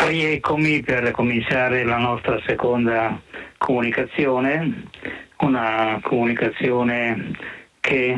Rieccomi per cominciare la nostra seconda comunicazione, una comunicazione che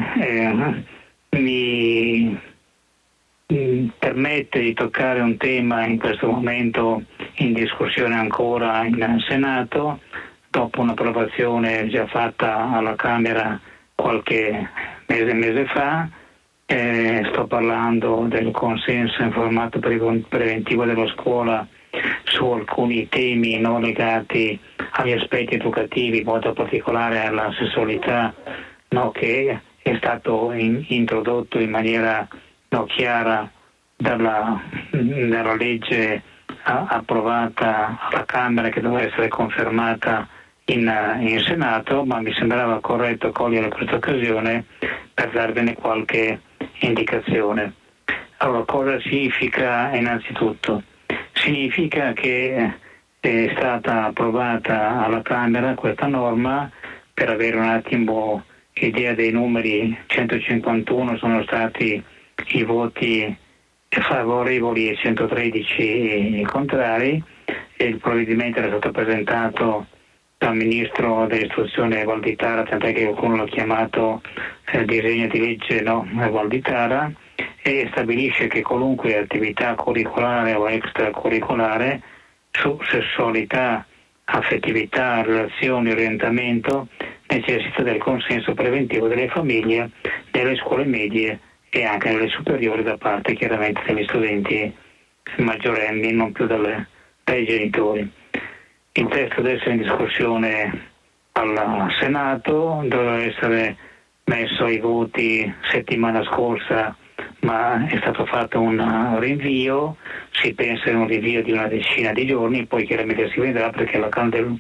mi permette di toccare un tema in questo momento in discussione ancora in Senato, dopo un'approvazione già fatta alla Camera qualche mese fa. Sto parlando del consenso in formato preventivo della scuola su alcuni temi non legati agli aspetti educativi, in modo particolare alla sessualità, che è stato introdotto in maniera chiara dalla legge approvata alla Camera, che doveva essere confermata in Senato, ma mi sembrava corretto cogliere questa occasione per darvene qualche indicazione. Allora, cosa significa innanzitutto? Significa che è stata approvata alla Camera questa norma. Per avere un attimo idea dei numeri, 151 sono stati i voti favorevoli e 113 contrari, e il provvedimento era stato presentato dal ministro dell'istruzione Valditara, tant'è che qualcuno l'ha chiamato disegno di legge Valditara, e stabilisce che qualunque attività curricolare o extracurricolare su sessualità, affettività, relazioni, orientamento necessita del consenso preventivo delle famiglie, delle scuole medie e anche nelle superiori, da parte chiaramente degli studenti maggiorenni, non più dai genitori. Il testo adesso è in discussione al Senato, doveva essere messo ai voti settimana scorsa, ma è stato fatto un rinvio. Si pensa in un rinvio di una decina di giorni, poi chiaramente si vedrà, perché la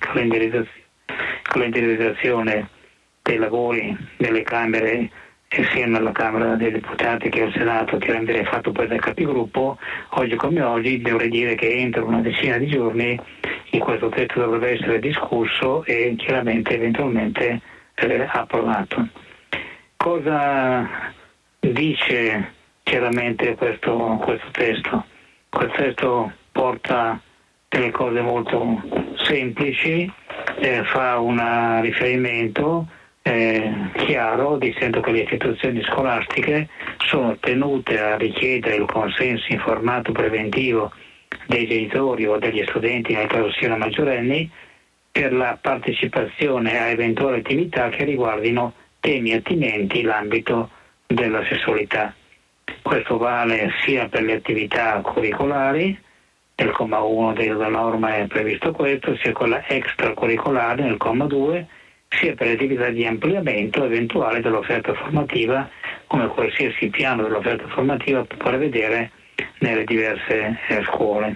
calendarizzazione dei lavori delle Camere, sia nella Camera dei Deputati che al Senato, chiaramente è fatto poi dal capigruppo. Oggi come oggi dovrei dire che entro una decina di giorni in questo testo dovrebbe essere discusso e chiaramente eventualmente approvato. Cosa dice chiaramente questo testo? Questo testo porta delle cose molto semplici, fa un riferimento chiaro, dicendo che le istituzioni scolastiche sono tenute a richiedere il consenso informato preventivo dei genitori o degli studenti, nel caso siano maggiorenni, per la partecipazione a eventuali attività che riguardino temi attinenti l'ambito della sessualità. Questo vale sia per le attività curricolari, nel comma 1 della norma è previsto questo, sia quella extracurricolare nel comma 2, sia per le attività di ampliamento eventuale dell'offerta formativa, come qualsiasi piano dell'offerta formativa può prevedere nelle diverse scuole.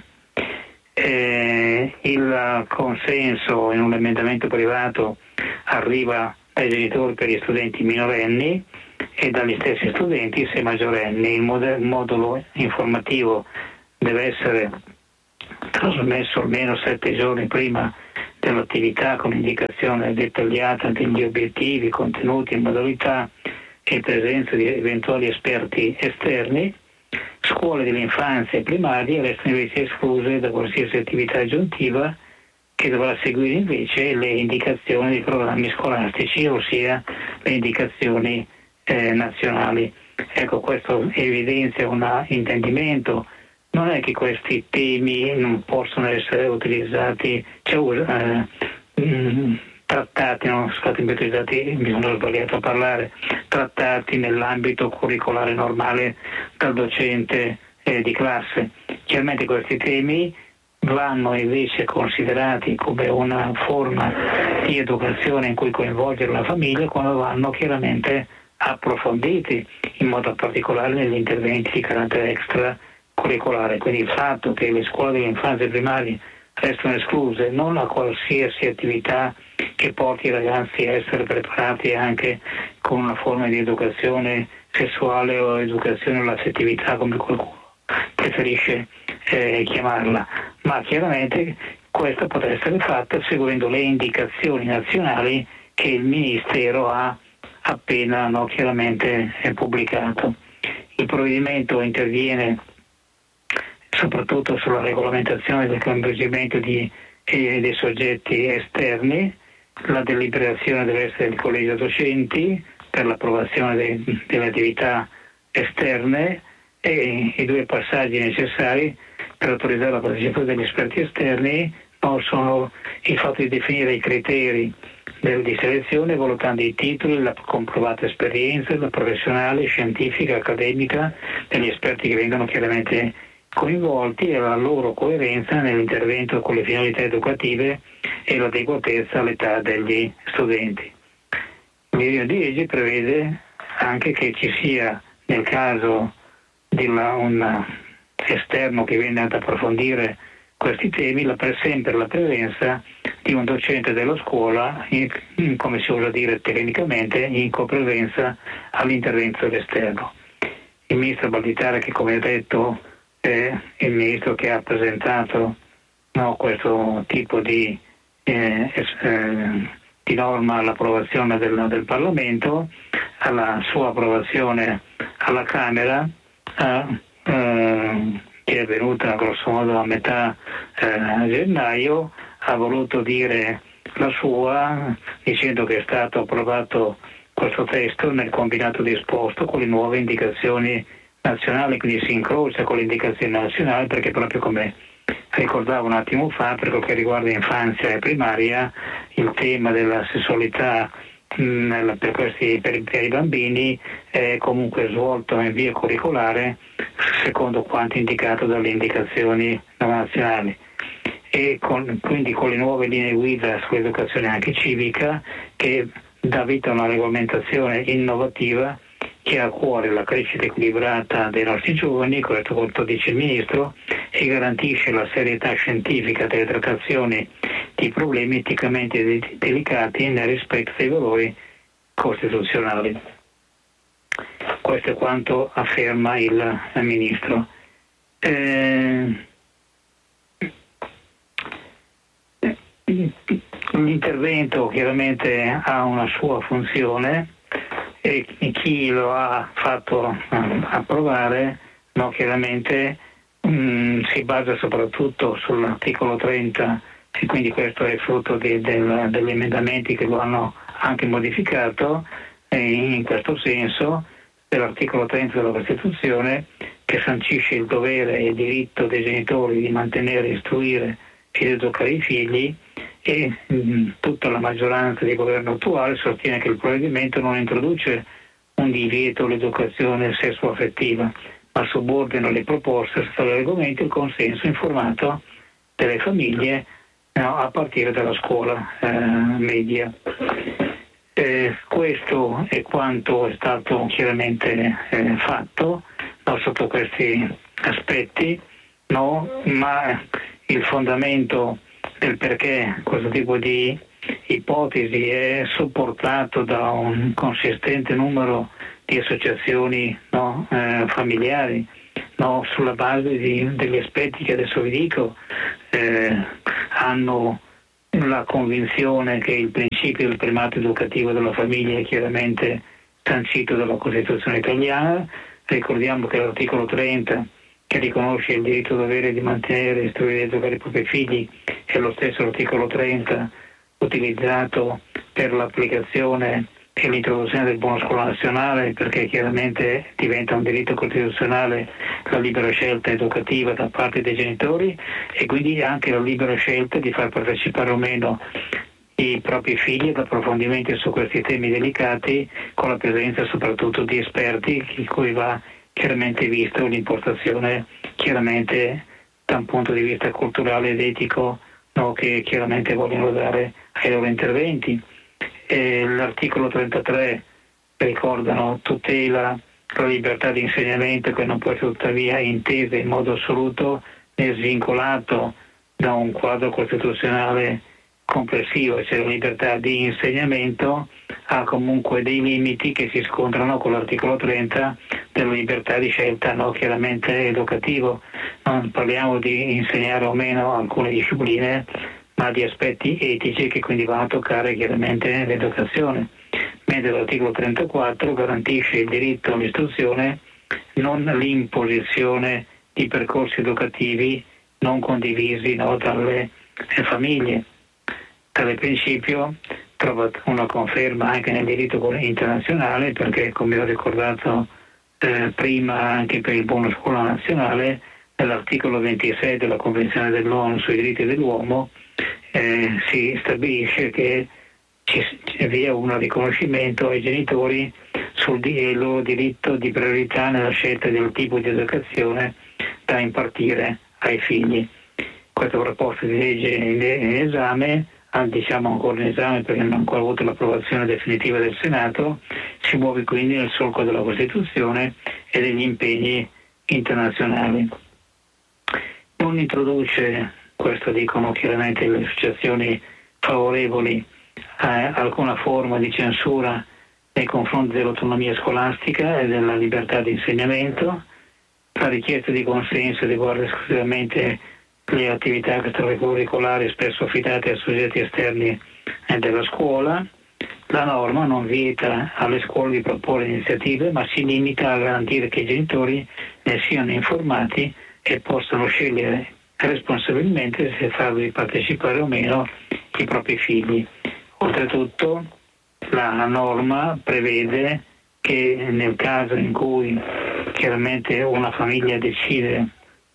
Il consenso in un emendamento privato arriva dai genitori per gli studenti minorenni e dagli stessi studenti se maggiorenni. Il modulo informativo deve essere trasmesso almeno 7 giorni prima dell'attività, con indicazione dettagliata degli obiettivi, contenuti e modalità e presenza di eventuali esperti esterni. Scuole dell'infanzia e primarie restano invece escluse da qualsiasi attività aggiuntiva, che dovrà seguire invece le indicazioni dei programmi scolastici, ossia le indicazioni nazionali. Ecco, questo evidenzia un intendimento. Non è che questi temi non possono essere utilizzati, trattati, mi sono sbagliato a parlare, trattati nell'ambito curricolare normale dal docente di classe. Chiaramente questi temi vanno invece considerati come una forma di educazione in cui coinvolgere la famiglia, quando vanno chiaramente approfonditi, in modo particolare negli interventi di carattere extracurricolare. Quindi il fatto che le scuole dell'infanzia e primarie restano escluse non a qualsiasi attività che porti i ragazzi a essere preparati anche con una forma di educazione sessuale o educazione all'affettività, come qualcuno preferisce chiamarla, ma chiaramente questa potrà essere fatta seguendo le indicazioni nazionali che il Ministero ha appena chiaramente pubblicato. Il provvedimento interviene soprattutto sulla regolamentazione del coinvolgimento dei soggetti esterni. La deliberazione deve essere del collegio docenti per l'approvazione delle attività esterne, e i due passaggi necessari per autorizzare la partecipazione degli esperti esterni sono il fatto di definire i criteri di selezione valutando i titoli, la comprovata esperienza, la professionale, scientifica, accademica degli esperti che vengono chiaramente coinvolti e la loro coerenza nell'intervento con le finalità educative e l'adeguatezza all'età degli studenti. Il disegno di legge prevede anche che ci sia, nel caso di un esterno che viene ad approfondire questi temi, sempre la presenza di un docente della scuola, come si usa dire tecnicamente, in copresenza all'intervento dell'esterno. Il ministro Valditara, che come ho detto è il ministro che ha presentato questo tipo di norma all'approvazione del Parlamento, alla sua approvazione alla Camera, che è venuta grosso modo a metà gennaio, ha voluto dire la sua, dicendo che è stato approvato questo testo nel combinato disposto con le nuove indicazioni nazionali, quindi si incrocia con le indicazioni nazionali, perché proprio come ricordavo un attimo fa, per quel che riguarda infanzia e primaria, il tema della sessualità per i bambini è comunque svolto in via curricolare secondo quanto indicato dalle indicazioni nazionali, e quindi con le nuove linee guida sull'educazione anche civica, che dà vita a una regolamentazione innovativa che ha a cuore la crescita equilibrata dei nostri giovani, questo quanto dice il Ministro, e garantisce la serietà scientifica delle trattazioni di problemi eticamente delicati nel rispetto dei valori costituzionali. Questo è quanto afferma il Ministro. L'intervento chiaramente ha una sua funzione, e chi lo ha fatto approvare chiaramente si basa soprattutto sull'articolo 30, e quindi questo è frutto degli emendamenti che lo hanno anche modificato in questo senso, dell'articolo 30 della Costituzione, che sancisce il dovere e il diritto dei genitori di mantenere, istruire ed educare i figli, e tutta la maggioranza di governo attuale sostiene che il provvedimento non introduce un divieto all'educazione sessuo-affettiva, ma subordina le proposte sotto l'argomento il consenso informato delle famiglie a partire dalla scuola media. Questo è quanto è stato chiaramente fatto sotto questi aspetti, ma il fondamento del perché questo tipo di ipotesi è supportato da un consistente numero di associazioni familiari, sulla base degli aspetti che adesso vi dico, hanno la convinzione che il principio del primato educativo della famiglia è chiaramente sancito dalla Costituzione italiana. Ricordiamo che l'articolo 30, che riconosce il diritto dovere di mantenere, istruire ed educare i propri figli, è lo stesso articolo 30 utilizzato per l'applicazione e l'introduzione del buono scuola nazionale, perché chiaramente diventa un diritto costituzionale la libera scelta educativa da parte dei genitori, e quindi anche la libera scelta di far partecipare o meno i propri figli ad approfondimenti su questi temi delicati, con la presenza soprattutto di esperti, in cui va chiaramente visto l'impostazione chiaramente da un punto di vista culturale ed etico che chiaramente vogliono dare ai loro interventi. L'articolo 33 ricordano tutela la libertà di insegnamento, che non può essere tuttavia intesa in modo assoluto né svincolato da un quadro costituzionale complessivo, cioè la libertà di insegnamento ha comunque dei limiti che si scontrano con l'articolo 30 della libertà di scelta chiaramente educativo. Non parliamo di insegnare o meno alcune discipline, ma di aspetti etici che quindi vanno a toccare chiaramente l'educazione, mentre l'articolo 34 garantisce il diritto all'istruzione, non l'imposizione di percorsi educativi non condivisi, no, dalle famiglie. Tale principio trova una conferma anche nel diritto internazionale, perché, come ho ricordato prima anche per il buono scuola nazionale, nell'articolo 26 della Convenzione dell'ONU sui diritti dell'uomo si stabilisce che vi è un riconoscimento ai genitori sul loro diritto di priorità nella scelta del tipo di educazione da impartire ai figli. Questa proposta di legge in esame, diciamo ancora in esame perché non ha ancora avuto l'approvazione definitiva del Senato, si muove quindi nel solco della Costituzione e degli impegni internazionali. Non introduce, questo dicono chiaramente le associazioni favorevoli, alcuna forma di censura nei confronti dell'autonomia scolastica e della libertà di insegnamento. La richiesta di consenso riguarda esclusivamente le attività extracurricolari spesso affidate a soggetti esterni della scuola. La norma non vieta alle scuole di proporre iniziative, ma si limita a garantire che i genitori ne siano informati e possano scegliere responsabilmente se farvi partecipare o meno i propri figli. Oltretutto la norma prevede che nel caso in cui chiaramente una famiglia decide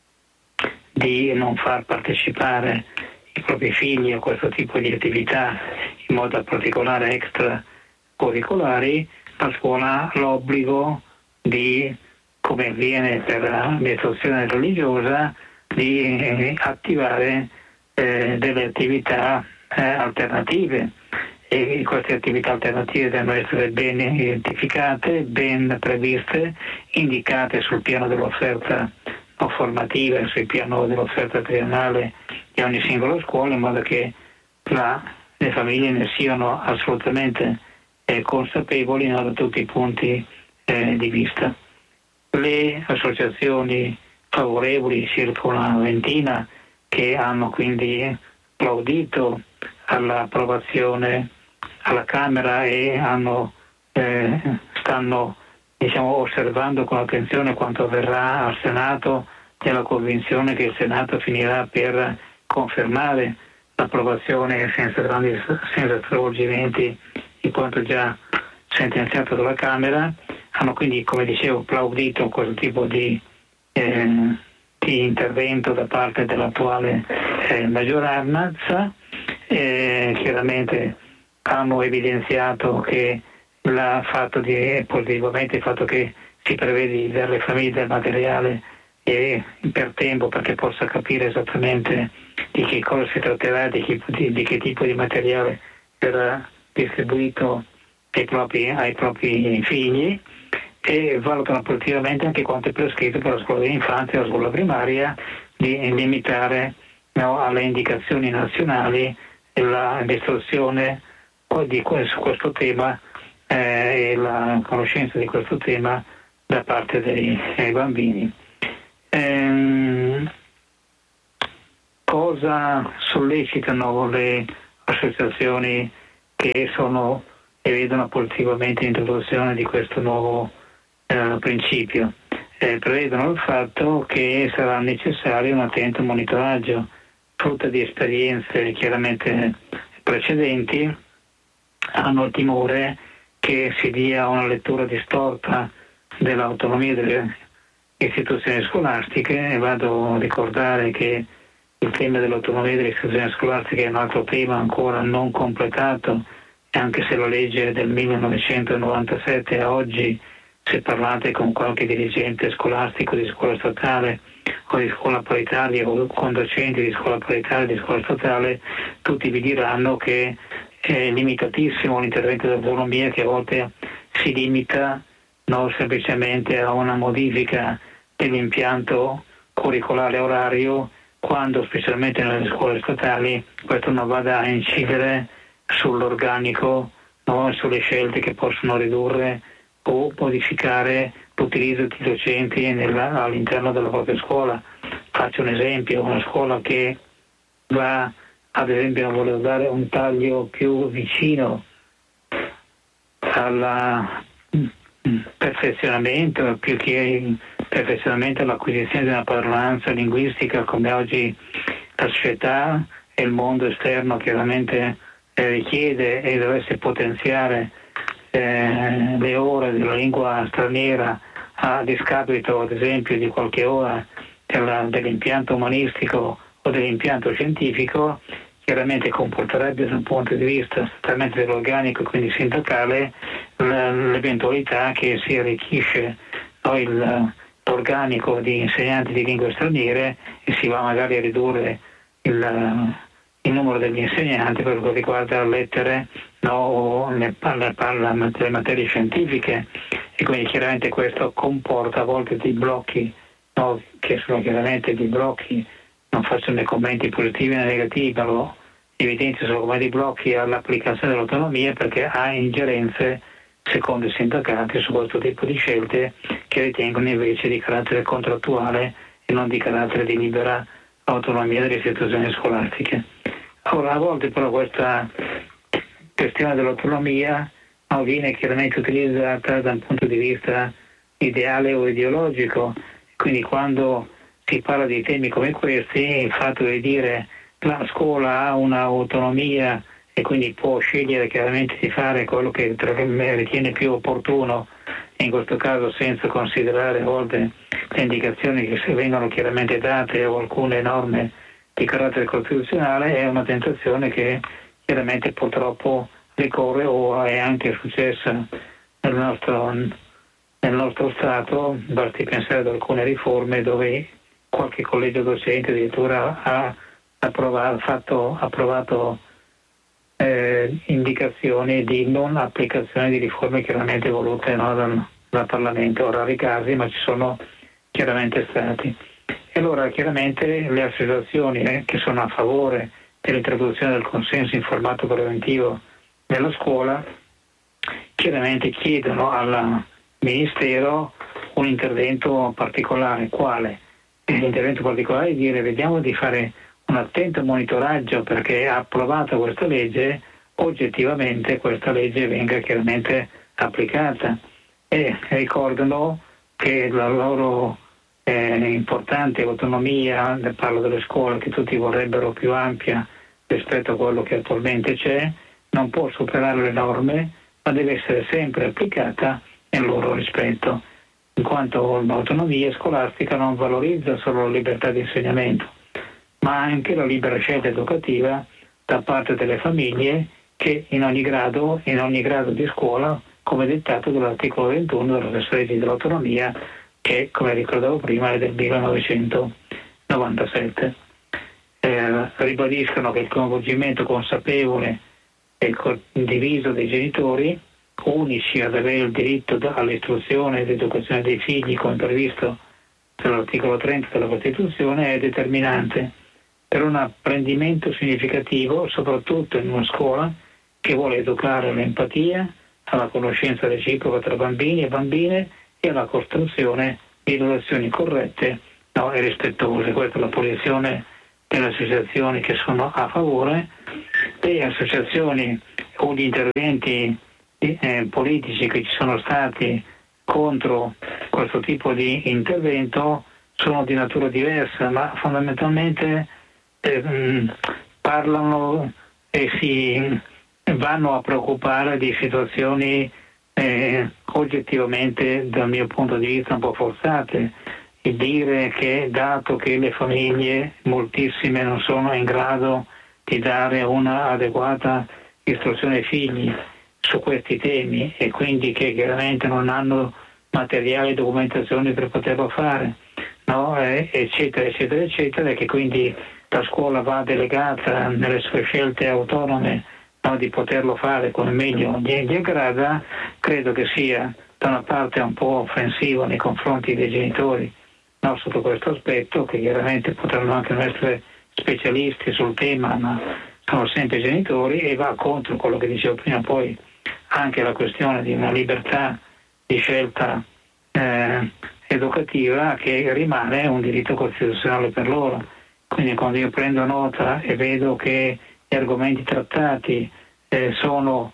di non far partecipare i propri figli a questo tipo di attività, in modo particolare extracurricolari, la scuola ha l'obbligo di, come avviene per l'istruzione religiosa, di attivare delle attività alternative, e queste attività alternative devono essere ben identificate, ben previste, indicate sul piano dell'offerta formativa e sul piano dell'offerta triennale di ogni singola scuola, in modo che le famiglie ne siano assolutamente consapevoli, no, da tutti i punti di vista. Le associazioni favorevoli, circa una ventina, che hanno quindi applaudito all'approvazione alla Camera e stanno osservando con attenzione quanto avverrà al Senato, nella convinzione che il Senato finirà per confermare l'approvazione senza stravolgimenti di quanto già sentenziato dalla Camera. Hanno quindi, come dicevo, applaudito questo tipo di intervento da parte dell'attuale maggioranza. Chiaramente hanno evidenziato che positivamente il fatto che si prevede di dare alle famiglie del materiale per tempo, perché possa capire esattamente di che cosa si tratterà, di che tipo di materiale verrà distribuito ai propri figli, e valutano positivamente anche quanto è prescritto per la scuola dell'infanzia e la scuola primaria di limitare alle indicazioni nazionali l'istruzione su questo tema e la conoscenza di questo tema da parte dei bambini. Cosa sollecitano le associazioni che vedono positivamente l'introduzione di questo nuovo principio? Prevedono il fatto che sarà necessario un attento monitoraggio, frutto di esperienze chiaramente precedenti. Hanno il timore che si dia una lettura distorta dell'autonomia delle istituzioni scolastiche, e vado a ricordare che il tema dell'autonomia delle istituzioni scolastiche è un altro tema ancora non completato, anche se la legge del 1997 a oggi, se parlate con qualche dirigente scolastico di scuola statale o di scuola paritaria o con docenti di scuola paritaria e di scuola statale, tutti vi diranno che è limitatissimo l'intervento dell'autonomia, che a volte si limita semplicemente a una modifica dell'impianto curricolare orario, quando specialmente nelle scuole statali questo non vada a incidere sull'organico, sulle scelte che possono ridurre o modificare l'utilizzo di docenti all'interno della propria scuola. Faccio un esempio: una scuola che va ad esempio a voler dare un taglio più vicino al perfezionamento, più che perfezionamento e l'acquisizione di una padronanza linguistica come oggi la società e il mondo esterno chiaramente richiede e dovesse potenziare le ore della lingua straniera a discapito ad esempio di qualche ora dell'impianto umanistico o dell'impianto scientifico, chiaramente comporterebbe da un punto di vista strettamente dell'organico e quindi sindacale l'eventualità che si arricchisce l'organico di insegnanti di lingue straniere e si va magari a ridurre il numero degli insegnanti per quanto riguarda le lettere o le materie scientifiche, e quindi chiaramente questo comporta a volte dei blocchi che sono chiaramente dei blocchi, non faccio né commenti positivi né negativi, ma lo evidenzio solo come dei blocchi all'applicazione dell'autonomia, perché ha ingerenze secondo i sindacati su questo tipo di scelte che ritengono invece di carattere contrattuale e non di carattere di libera autonomia delle istituzioni scolastiche. Ora, a volte però questa questione dell'autonomia viene chiaramente utilizzata da un punto di vista ideale o ideologico, quindi quando si parla di temi come questi, il fatto di dire la scuola ha un'autonomia e quindi può scegliere chiaramente di fare quello che ritiene più opportuno, in questo caso senza considerare a volte le indicazioni che vengono chiaramente date o alcune norme di carattere costituzionale, è una tentazione che chiaramente purtroppo ricorre o è anche successa nel nostro Stato. Basti pensare ad alcune riforme dove qualche collegio docente addirittura ha approvato indicazioni di non applicazione di riforme chiaramente volute dal Parlamento. Rari casi, ma ci sono chiaramente stati. E allora chiaramente le associazioni che sono a favore dell'introduzione del consenso informato preventivo nella scuola chiaramente chiedono al Ministero un intervento particolare. Quale? L'intervento particolare è dire vediamo di fare un attento monitoraggio perché ha approvato questa legge, oggettivamente questa legge venga chiaramente applicata, e ricordano che la loro importante autonomia, parlo delle scuole che tutti vorrebbero più ampia rispetto a quello che attualmente c'è, non può superare le norme, ma deve essere sempre applicata nel loro rispetto, in quanto l'autonomia scolastica non valorizza solo la libertà di insegnamento, ma anche la libera scelta educativa da parte delle famiglie che in ogni grado di scuola, come dettato dall'articolo 21 della stessa legge dell'autonomia, che come ricordavo prima è del 1997. Ribadiscono che il coinvolgimento consapevole e condiviso dei genitori, unici ad avere il diritto all'istruzione ed educazione dei figli come previsto dall'articolo 30 della Costituzione, è determinante per un apprendimento significativo, soprattutto in una scuola che vuole educare all'empatia, alla conoscenza reciproca tra bambini e bambine e alla costruzione di relazioni corrette e rispettose. Questa è la posizione delle associazioni che sono a favore. Le associazioni o gli interventi politici che ci sono stati contro questo tipo di intervento sono di natura diversa, ma fondamentalmente parlano e si vanno a preoccupare di situazioni oggettivamente dal mio punto di vista un po' forzate. Il dire che dato che le famiglie moltissime non sono in grado di dare una adeguata istruzione ai figli su questi temi e quindi che chiaramente non hanno materiali e documentazioni per poterlo fare, eccetera eccetera eccetera, e che quindi la scuola va delegata nelle sue scelte autonome di poterlo fare come meglio gli aggrada, credo che sia da una parte un po' offensivo nei confronti dei genitori sotto questo aspetto, che chiaramente potranno anche non essere specialisti sul tema, ma sono sempre genitori, e va contro quello che dicevo prima, poi anche la questione di una libertà di scelta educativa che rimane un diritto costituzionale per loro. Quindi quando io prendo nota e vedo che gli argomenti trattati sono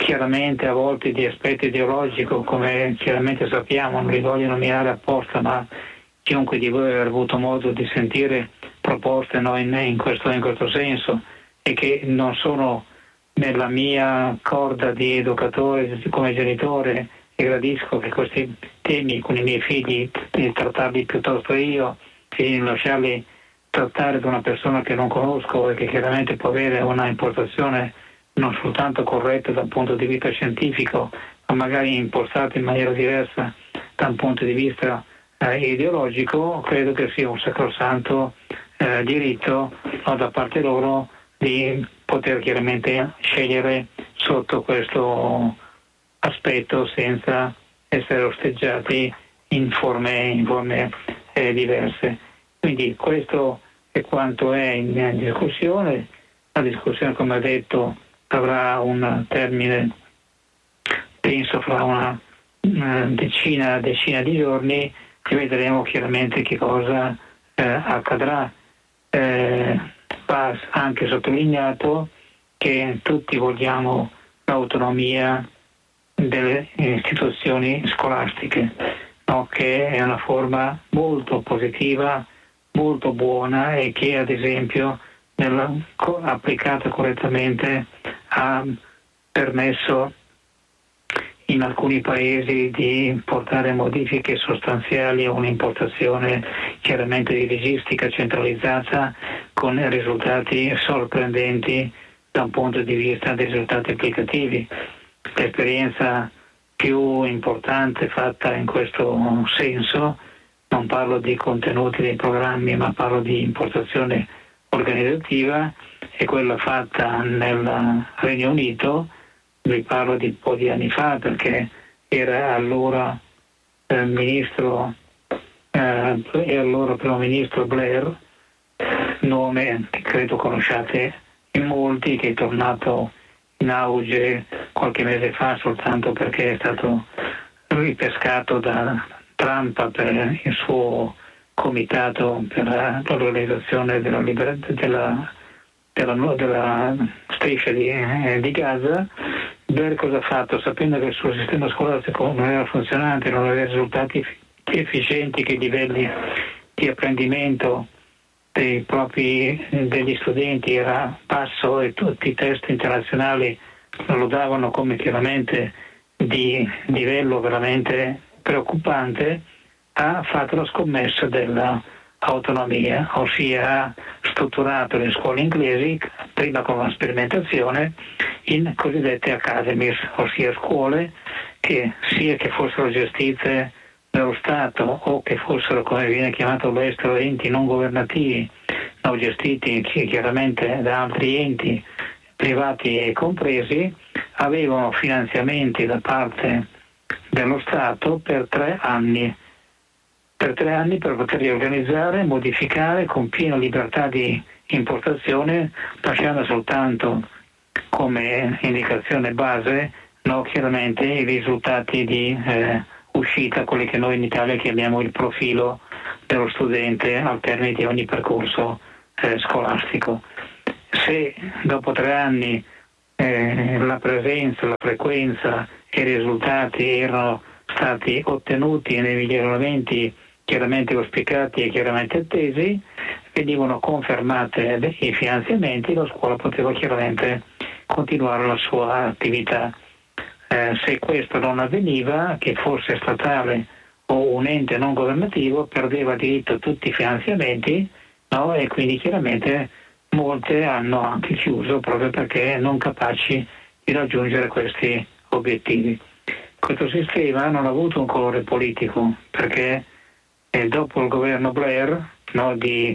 chiaramente a volte di aspetto ideologico, come chiaramente sappiamo, non li voglio nominare apposta, ma chiunque di voi aver avuto modo di sentire proposte in questo senso, e che non sono nella mia corda di educatore come genitore, e gradisco che questi temi con i miei figli di trattarli piuttosto io che di lasciarli trattare da una persona che non conosco e che chiaramente può avere una impostazione non soltanto corretta dal punto di vista scientifico, ma magari impostata in maniera diversa da un punto di vista ideologico. Credo che sia un sacrosanto diritto da parte loro di poter chiaramente scegliere sotto questo aspetto senza essere osteggiati in forme diverse. Quindi questo è quanto è in discussione. La discussione, come ho detto, avrà un termine, penso fra una decina di giorni, e vedremo chiaramente che cosa accadrà. Va anche sottolineato che tutti vogliamo l'autonomia delle istituzioni scolastiche, no? Che è una forma molto positiva, molto buona, e che ad esempio applicata correttamente ha permesso in alcuni paesi di portare modifiche sostanziali a un'impostazione chiaramente dirigistica centralizzata, con risultati sorprendenti da un punto di vista dei risultati applicativi. L'esperienza più importante fatta in questo senso, non parlo di contenuti dei programmi ma parlo di impostazione organizzativa, è quella fatta nel Regno Unito. Vi parlo di un po' di anni fa, perché era allora ministro e allora primo ministro Blair, nome che credo conosciate in molti, che è tornato in auge qualche mese fa soltanto perché è stato ripescato da Trump per il suo comitato per l'organizzazione della striscia di Gaza. Blair cosa ha fatto? Sapendo che il suo sistema scolastico non era funzionante, non aveva risultati efficienti, che i livelli di apprendimento degli studenti era basso, e tutti i test internazionali lo davano come chiaramente di livello veramente preoccupante, ha fatto la scommessa dell'autonomia, ossia ha strutturato le scuole inglesi, prima con una sperimentazione, in cosiddette academies, ossia scuole che sia che fossero gestite dallo Stato o che fossero, come viene chiamato all'estero, enti non governativi, o gestiti chiaramente da altri enti privati e compresi, avevano finanziamenti da parte dello Stato per 3 anni. Per 3 anni per poter riorganizzare, modificare con piena libertà di impostazione, lasciando soltanto come indicazione base chiaramente i risultati di uscita, quelli che noi in Italia chiamiamo il profilo dello studente al termine di ogni percorso scolastico. Se dopo 3 anni la presenza, la frequenza e i risultati erano stati ottenuti nei miglioramenti chiaramente auspicati e chiaramente attesi, venivano confermate i finanziamenti, la scuola poteva chiaramente continuare la sua attività. Se questo non avveniva, che fosse statale o un ente non governativo, perdeva diritto a tutti i finanziamenti, no? E quindi chiaramente molte hanno anche chiuso proprio perché non capaci di raggiungere questi obiettivi. Questo sistema non ha avuto un colore politico, perché dopo il governo Blair, di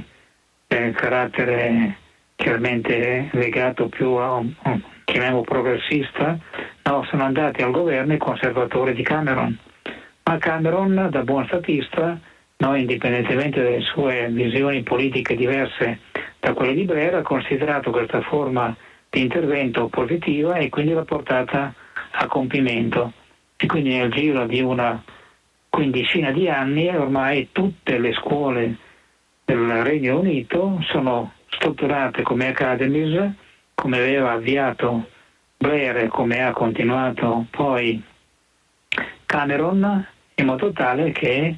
carattere chiaramente legato più a chiamiamo progressista, sono andati al governo i conservatori di Cameron. Ma Cameron, da buon statista, indipendentemente dalle sue visioni politiche diverse da quelle di Blair, ha considerato questa forma di intervento positiva e quindi l'ha portata a compimento. E quindi nel giro di una quindicina di anni ormai tutte le scuole del Regno Unito sono strutturate come academies, come aveva avviato Blair come ha continuato poi Cameron, in modo tale che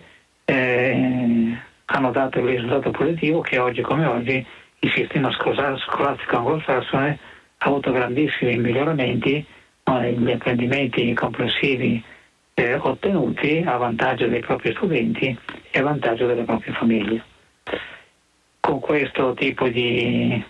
hanno dato il risultato positivo che oggi come oggi il sistema scolastico anglosassone ha avuto grandissimi miglioramenti negli apprendimenti complessivi ottenuti a vantaggio dei propri studenti e a vantaggio delle proprie famiglie. Con questo tipo di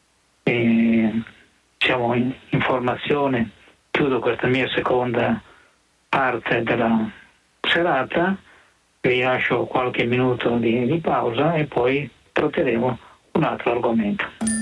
informazione chiudo questa mia seconda parte della serata, vi lascio qualche minuto di pausa e poi tratteremo un altro argomento.